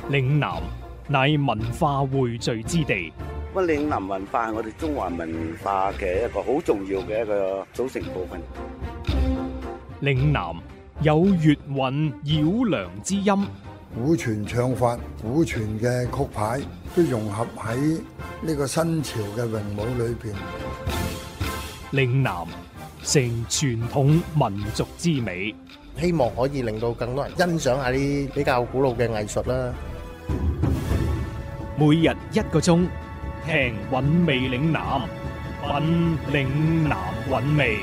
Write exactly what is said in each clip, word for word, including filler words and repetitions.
嶺南乃文化匯聚之地。 咁嶺南文化係我哋中華文化嘅一個好重要嘅一個組成部分。 嶺南有粵韻繞梁之音， 古傳唱法、古傳嘅曲牌都融合喺呢個新潮嘅詠舞裏邊。 嶺南成傳統民族之美， 希望可以令到更多人欣賞下啲比較古老嘅藝術啦。 每日一個鐘，聽韻味嶺南，品嶺南韻味。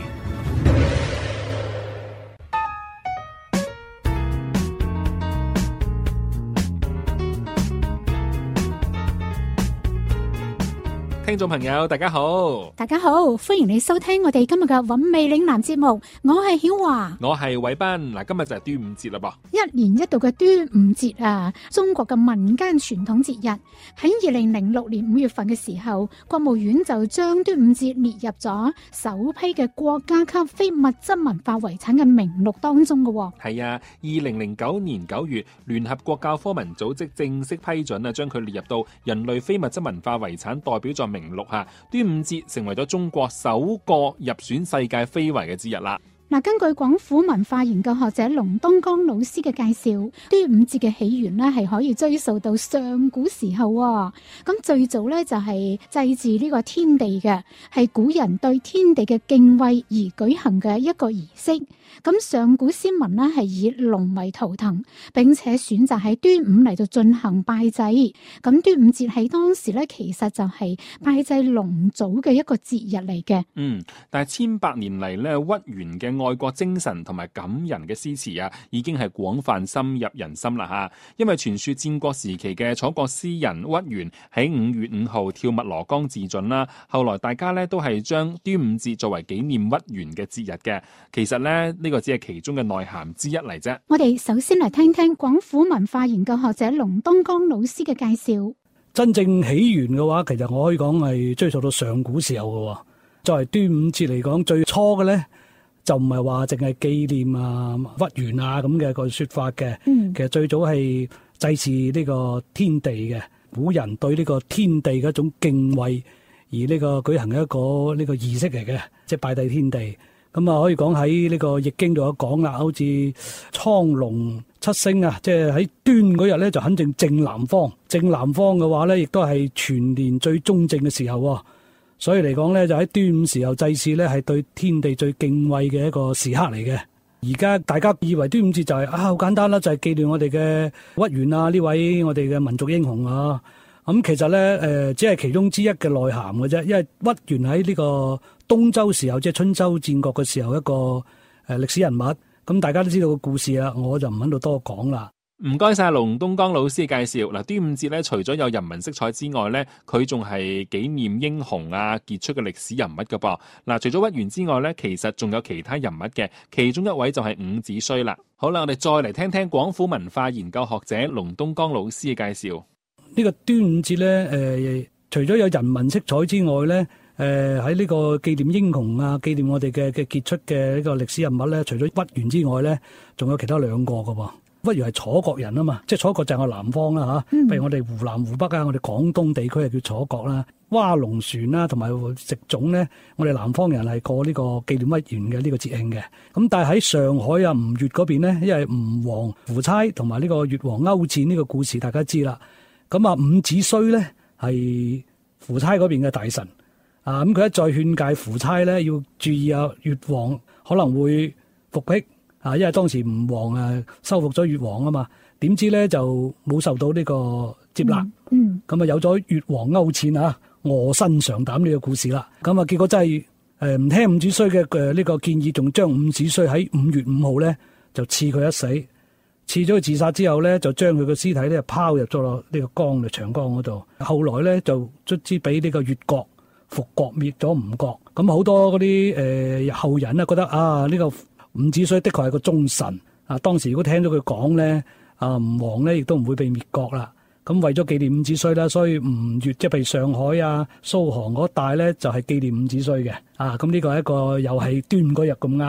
聽眾朋友大家好， 大家好，歡迎你收聽我哋今日嘅韻味嶺南節目，我係曉華， 我係偉斌。嗱，今日就係端午節啦噃， 一年一度嘅端午節啊，中國嘅民間傳統節日。喺二零零六年五月份嘅時候，國務院就將端午節列入咗首批嘅國家級非物質文化遺產嘅名錄當中嘅。 係啊，二零零九年九月，聯合國教科文組織正式批准啊，將佢列入到人類非物質文化遺產代表作名錄下，端午節成為咗中國首個入選世界非遺嘅節日啦。 嗱，根據廣府文化研究學者龍東江老師嘅介紹，端午節嘅起源呢係可以追溯到上古時候。咁最早呢就係祭祀呢個天地嘅，係古人對天地嘅敬畏而舉行嘅一個儀式。咁上古先民呢係以龍為圖騰，並且選擇喺端午嚟到進行拜祭。咁端午節喺當時呢，其實就係拜祭龍祖嘅一個節日嚟嘅。 嗯，但係千百年嚟呢，屈原嘅愛國精神同埋感人嘅詩詞啊，已經係廣泛深入人心啦吓。因為傳說戰國時期嘅楚國詩人屈原喺五月五號跳汨羅江自盡啦，後來大家咧都係將端午節作為紀念屈原嘅節日嘅。其實咧呢個只係其中嘅內涵之一嚟啫。 我哋首先嚟聽聽廣府文化研究學者龍東江老師嘅介紹。 真正起源嘅話，其實我可以講係追溯到上古時候嘅。作為端午節嚟講，最初嘅咧就唔係話淨係紀念啊屈原啊咁嘅個說法嘅。嗯，其實最早係祭祀呢個天地嘅，古人對呢個天地嘅一種敬畏而呢個舉行一個呢個儀式嚟嘅，即係拜祭天地。咁啊，可以講喺呢個易經度有講啦，好似蒼龍七星啊，即係喺端嗰日咧就肯定正南方，正南方嘅話咧，亦都係全年最中正嘅時候。所以嚟講咧，就喺端午時候祭祀咧，係對天地最敬畏嘅一個時刻嚟嘅。而家大家以為端午節就係、是、啊好簡單啦，就係、是、紀念我哋嘅屈原啊呢位我哋嘅民族英雄啊。咁、嗯、其實咧誒、呃，只係其中之一嘅內涵嘅啫。因為屈原喺呢個東周時候，即係春秋戰國嘅時候，一個誒歷史人物。咁、嗯、大家都知道個故事啦，我就唔喺度多講啦。 唔該晒龍東江老師嘅介紹。嗱，端午節咧，除咗有人文色彩之外咧，佢仲係紀念英雄啊傑出嘅歷史人物噶噃。嗱，除咗屈原之外咧，其實仲有其他人物嘅，其中一位就係伍子胥啦。好啦，我哋再嚟聽聽廣府文化研究學者龍東江老師嘅介紹。 呢個端午節咧，誒、呃，除咗有人文色彩之外咧，誒喺呢個紀念英雄啊，紀念我哋嘅嘅傑出嘅呢個歷史人物咧，除咗屈原之外咧，仲有其他兩個噶噃。屈原係楚國人啊嘛，即係楚國就係我南方啦嚇，譬如我哋湖南、湖北啊，我哋廣東地區係叫楚國啦。划龍船啦，同埋食粽咧，我哋南方人係過呢個紀念屈原嘅呢個節慶嘅。咁但係喺上海啊吳越嗰邊咧，因為吳王夫差同埋呢個越王勾踐呢個故事大家知啦。咁啊伍子胥咧係夫差嗰邊嘅大臣啊，咁佢一再勸誡夫差咧要注意啊越王可能會復辟。啊，因為當時吳王啊收復咗越王啊嘛，點知咧就冇受到呢個接納，嗯，咁、嗯、啊有咗越王勾踐啊臥薪嘗膽呢個故事啦，咁啊結果真係誒唔聽伍子胥嘅誒呢個建議，仲將伍子胥喺五月五號咧就賜佢一死，賜咗佢自殺之後咧就將佢個屍體咧拋入咗落呢個江嘅長江嗰度，後來咧就卒之俾呢個越國復國滅咗吳國，咁好多嗰啲誒後人啊覺得啊呢、這個伍子胥的確係個忠臣啊！當時如果聽咗佢講咧，啊吳王咧亦都唔會被滅國啦。咁為咗紀念伍子胥啦，所以吳越即係譬如上海啊、蘇杭嗰帶咧，就係、是、紀念伍子胥嘅。啊，咁呢個係一個又係端午嗰日咁啱。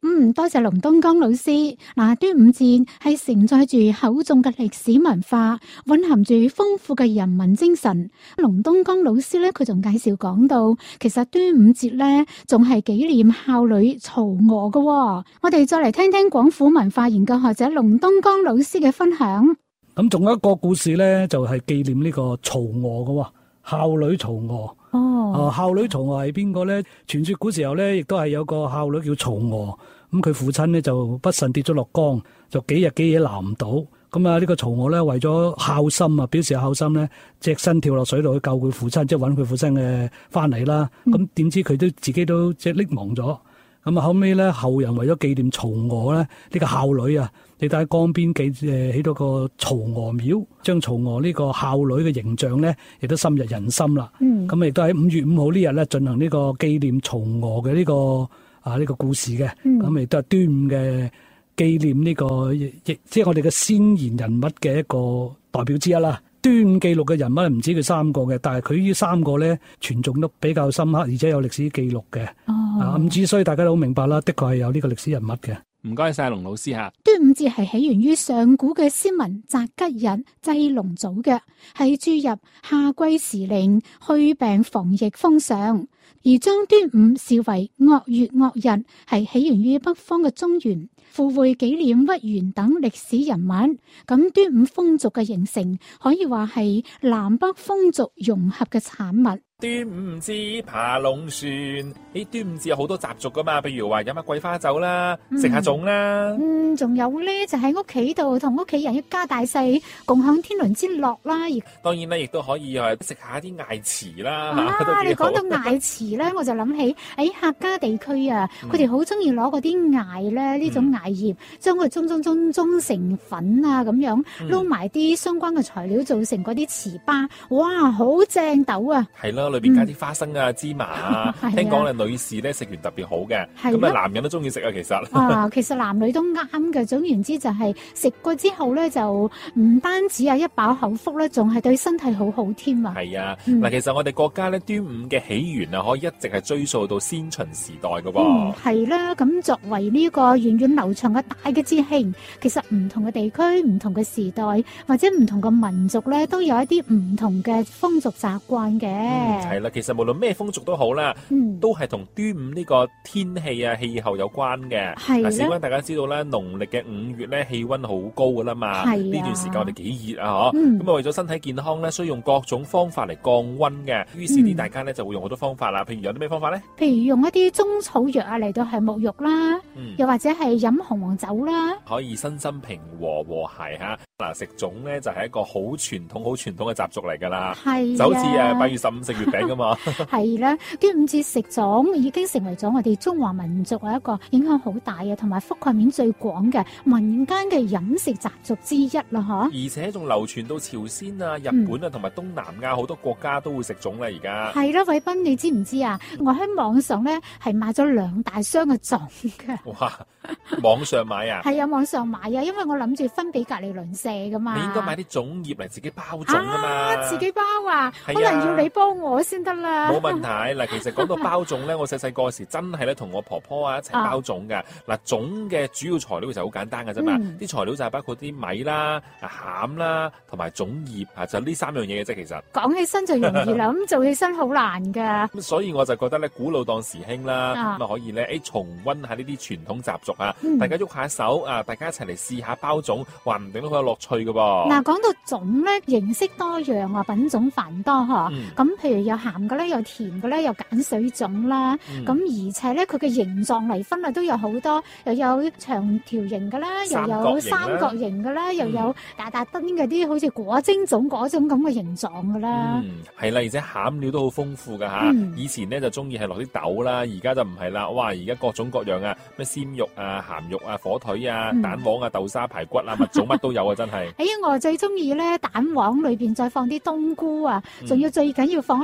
嗯，多謝龍東江老師。嗱，端午節係承載住厚重嘅歷史文化，蘊含住豐富嘅人民精神。龍東江老師咧，佢仲介紹講到，其實端午節咧仲係紀念孝女曹娥嘅。我哋再嚟聽聽廣府文化研究學者龍東江老師嘅分享。 咁仲有一個故事咧，就係、是、紀念呢個曹娥嘅孝女曹娥。哦，啊，孝女曹娥係邊個咧？傳說古時候咧，亦都係有個孝女叫曹娥。咁佢父親咧就不慎跌咗落江，就幾日幾夜撈唔到。咁啊，呢個曹娥咧為咗孝心啊，表示孝心咧，隻身跳落水度去救佢父親，即係揾佢父親嘅翻嚟啦。咁點知佢都自己都即係溺亡咗。咁啊，後尾咧後人為咗紀念曹娥咧，呢、這個孝女啊，你睇江邊記誒起到個曹娥廟，將曹娥呢個孝女嘅形象咧，亦都深入人心啦。嗯，咁亦都喺五月五號呢日咧進行呢個紀念曹娥嘅呢個。啊！呢、這個故事嘅，咁亦都係端午嘅紀念呢、這個，亦即係我哋嘅先賢人物嘅一個代表之一啦。端午記錄嘅人物唔止佢三個嘅，但係佢呢三個咧傳頌都比較深刻，而且有歷史記錄嘅。哦，啊，咁之所以大家都好明白啦，的確係有呢個歷史人物嘅。 唔該晒龍老師吓。 端午節係起源於上古嘅先民擇吉日祭龍祖嘅，係注入夏季時令、去病防疫風尚。而將端午視為惡月惡日，係起源於北方嘅中原，附會紀念屈原等歷史人物。咁端午風俗嘅形成，可以話係南北風俗融合嘅產物。 端午節爬龍船，誒，端午節有好多習俗噶嘛，譬如話飲下桂花酒啦，食下粽啦， 嗯，仲有咧就喺屋企度同屋企人一家大細共享天倫之樂啦。而當然咧，亦都可以誒食下啲艾糍啦。 啊，你講到艾糍咧，我就諗起喺客家地區啊，佢哋好中意攞嗰啲艾咧，呢種艾葉，將佢舂舂舂舂成粉啊，咁樣撈埋啲相關嘅材料，做成嗰啲糍粑，哇，好正斗啊！係咯。裏邊加啲花生啊、芝麻啊，嗯、聽講咧女士咧食完特別好嘅，咁啊男人都中意食啊，其實啊，其實男女都啱嘅。總言之就係食過之後咧，就唔單止啊一飽口福咧，仲係對身體好好添啊。係啊，嗱、嗯，其實我哋國家咧端午嘅起源啊，可以一直係追溯到先秦時代嘅噃。嗯，係啦，咁作為呢個源遠流長嘅大嘅節慶，其實唔同嘅地區、唔同嘅時代或者唔同嘅民族咧，都有一啲唔同嘅風俗習慣嘅。嗯係啦，其實無論咩風俗都好啦，嗯、都係同端午呢個天氣啊、氣候有關嘅。係啦，事關大家知道咧，農曆嘅五月咧，氣溫好高噶啦嘛。係呢段時間我哋幾熱啊，嗬、嗯。咁啊，為咗身體健康咧，需要用各種方法嚟降溫嘅。於是啲大家咧就會用好多方法啦。譬如有啲咩方法咧？譬如用一啲中草藥啊嚟到係沐浴啦，嗯、又或者係飲紅黃酒啦，可以身心平和和諧吓。嗱，食粽咧就係一個好傳統、好傳統嘅習俗嚟噶啦。係，就好似誒八月十五食月餅噶嘛。係啦，端午節食粽已經成為咗我哋中華民族一個影響好大嘅，同埋覆蓋面最廣嘅民間嘅飲食習俗之一啦，吓。而且仲流傳到朝鮮啊、日本啊，同埋東南亞好多國家都會食粽啦。而家係啦，偉斌，你知唔知啊？我喺網上咧係買咗兩大箱嘅粽嘅。哇！網上買啊？係啊，網上買啊，因為我諗住分俾隔籬鄰舍噶嘛。你應該買啲粽葉嚟自己包粽啊嘛。啊，自己包啊？可能要你幫我先得啦。冇問題嗱，其實講到包粽咧，我細細個時真係咧同我婆婆啊一齊包粽嘅。嗱、啊，粽嘅主要材料其實好簡單嘅啫嘛，啲、嗯、材料就係包括啲米啦、餡啦同埋粽葉啊，就呢三樣嘢嘅啫。其實講起身就容易啦，咁做起身好難噶。咁所以我就覺得咧，古老當時興啦，咁啊可以咧，誒重溫下呢啲傳統習俗啊，嗯、大家喐下手啊，大家一齊嚟試下包粽，話唔定都好有樂趣噶噃。嗱，講到粽咧，形式多樣啊，品種繁多嗬。咁、嗯、譬如有鹹嘅咧，有甜嘅咧，有鹼水粽啦。咁、嗯、而且咧，佢嘅形狀嚟分啊，都有好多，又有長條形嘅啦，又有三角形嘅啦，嗯、又有大大燈嗰啲，好似果蒸粽嗰種咁嘅形狀嘅啦。嗯，係啦，而且餡料都好豐富噶吓。嗯、以前咧就中意係落啲豆啦，而家就唔係啦。哇，而家各種各樣啊，咩鮮肉啊、鹹肉啊、火腿啊、嗯、蛋黃啊、豆沙排骨啊，蜜棗乜都有啊，真係。哎呀，我最中意咧蛋黃裏邊再放啲冬菇啊，仲、嗯、要最緊要放一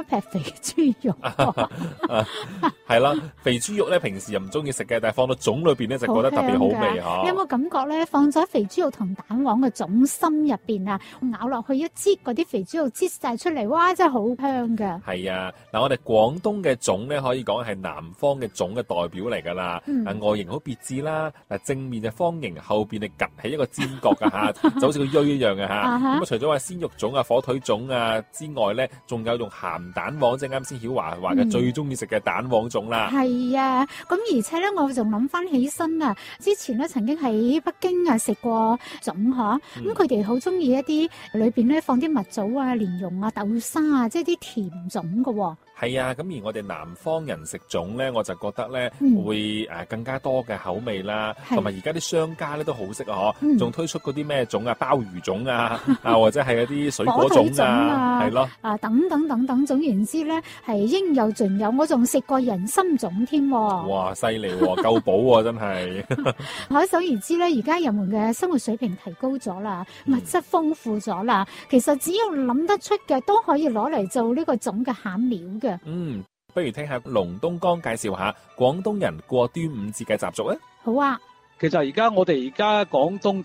劈肥豬肉。 係啦，肥豬肉咧平時又唔中意食嘅，但係放到粽裏邊咧就覺得特別好味嚇。 你有冇感覺咧？放咗肥豬肉同蛋黃嘅粽心入邊啊，咬落去一擠嗰啲肥豬肉擠晒出嚟，哇！真係好香㗎。 係啊，嗱我哋廣東嘅粽咧可以講係南方嘅粽嘅代表嚟㗎啦。 嗯、 外形好別緻啦，嗱正面就方形，後邊就趌起一個尖角㗎嚇，就好似個錐一樣嘅嚇。咁啊，除咗話鮮肉粽啊、火腿粽啊之外咧，仲有用鹹蛋黃，即係啱先曉華話嘅最中意食嘅蛋黃粽啦。 係啊，咁而且咧，我仲諗翻起身啊，之前咧曾經喺北京啊食過粽嗬，咁佢哋好中意一啲裏邊咧放啲蜜棗啊、蓮蓉啊、豆沙啊，即係啲甜粽㗎喎。 係啊，咁而我哋南方人食粽咧，我就覺得咧、 嗯、 會誒更加多嘅口味啦，同埋而家啲商家咧都好識啊，嗬，仲推出嗰啲咩粽啊，鮑魚粽啊，啊或者係嗰啲水果粽啊，係咯， 啊等等等等，總言之咧係應有盡有，我仲食過人參粽添。 哇，犀利喎，夠補喎，真係。 可想而知咧，而家人們嘅生活水平提高咗啦，物質豐富咗啦，其實只要諗得出嘅都可以攞嚟做呢個粽嘅餡料嘅。 嗯，不如聽下龍東江介紹下廣東人過端午節嘅習俗啊。 好啊。 其實而家我哋而家廣東